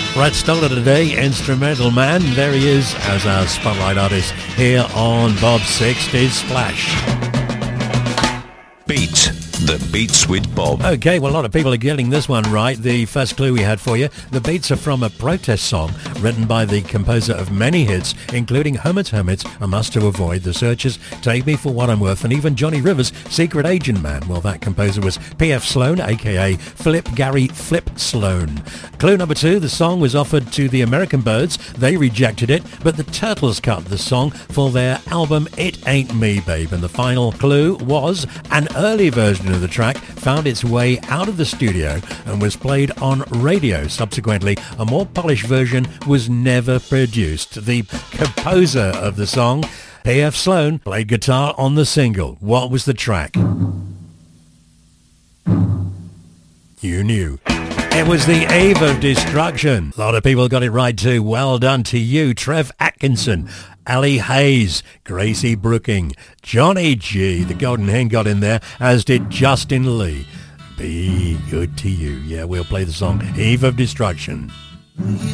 Right, started today, Instrumental Man. There he is as our spotlight artist here on Bob 60's Splash. Beat the Beats with Bob. Okay, well, a lot of people are getting this one right. The first clue we had for you, the beats are from a protest song written by the composer of many hits, including Hermits, A Must to Avoid, The Searchers, Take Me for What I'm Worth, and even Johnny Rivers' Secret Agent Man. Well, that composer was P.F. Sloan, a.k.a. Gary Flip Sloan. Clue number 2, the song was offered to the American Birds. They rejected it, but the Turtles cut the song for their album It Ain't Me, Babe. And the final clue was an early version of the track found its way out of the studio and was played on radio. Subsequently, a more polished version was never produced. The composer of the song, P.F. Sloan, played guitar on the single. What was the track? You knew. It was The Eve of Destruction. A lot of people got it right too. Well done to you, Trev Atkinson, Ali Hayes, Gracie Brooking, Johnny G. The Golden Hen got in there, as did Justin Lee. Be good to you. Yeah, we'll play the song Eve of Destruction.